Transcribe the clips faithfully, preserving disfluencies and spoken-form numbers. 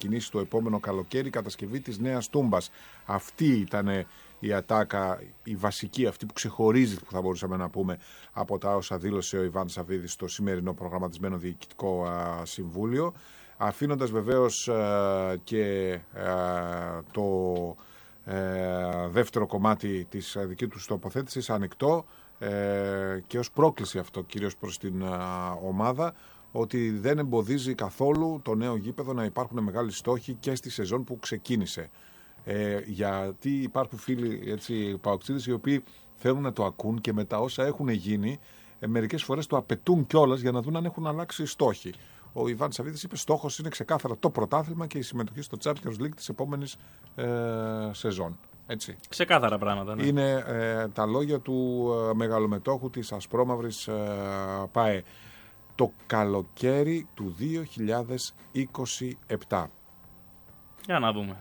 ξεκινήσει το επόμενο καλοκαίρι η κατασκευή της νέας τούμπας. Αυτή ήταν η ατάκα, η βασική, αυτή που ξεχωρίζει, που θα μπορούσαμε να πούμε, από τα όσα δήλωσε ο Ιβάν Σαββίδης στο σημερινό προγραμματισμένο διοικητικό α, συμβούλιο, αφήνοντας βεβαίως α, και α, το α, δεύτερο κομμάτι της δική του τοποθέτησης ανοιχτό ε, και ως πρόκληση αυτό κυρίως προς την α, ομάδα, ότι δεν εμποδίζει καθόλου το νέο γήπεδο να υπάρχουν μεγάλοι στόχοι και στη σεζόν που ξεκίνησε. Ε, γιατί υπάρχουν φίλοι έτσι, παοξίδες οι οποίοι θέλουν να το ακούν και με τα όσα έχουν γίνει ε, μερικές φορές το απαιτούν κιόλας για να δουν αν έχουν αλλάξει στόχοι. Ο Ιβάν Σαββίδης είπε στόχος είναι ξεκάθαρα το πρωτάθλημα και η συμμετοχή στο Champions League της επόμενης ε, σεζόν. Έτσι. Ξεκάθαρα πράγματα. Ναι. Είναι ε, τα λόγια του ε, μεγαλομετόχου της Ασπρόμαυρης ε, ΠΑΕ. Το καλοκαίρι του δύο χιλιάδες είκοσι επτά. Για να δούμε.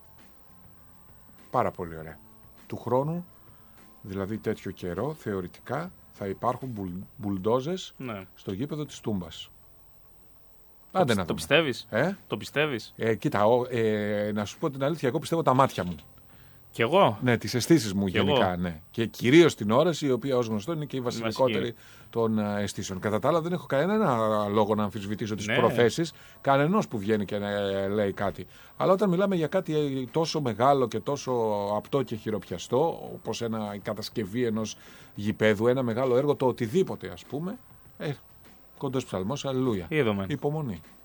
Πάρα πολύ ωραία. Του χρόνου, δηλαδή τέτοιο καιρό, θεωρητικά θα υπάρχουν μπουλ, μπουλντόζες ναι. στο γήπεδο της Τούμπας. Το, Άντε πι, να το πιστεύεις? Ε? Το πιστεύεις? Ε, κοίτα, ο, ε, να σου πω την αλήθεια, εγώ πιστεύω τα μάτια μου. Κι εγώ. Ναι, τις αισθήσεις μου Κι γενικά. εγώ. Ναι. Και κυρίως την όραση, η οποία ως γνωστό είναι και η βασιλικότερη Βασική. των αισθήσεων. Κατά τα άλλα, δεν έχω κανένα λόγο να αμφισβητήσω τις ναι. προθέσεις κανενός που βγαίνει και ε, λέει κάτι. Αλλά όταν μιλάμε για κάτι τόσο μεγάλο και τόσο απτό και χειροπιαστό, όπως ένα, η κατασκευή ενός γηπέδου, ένα μεγάλο έργο, το οτιδήποτε ας πούμε, ε, κοντός ψαλμός, αλληλούια. Είδαμε. Υπομονή.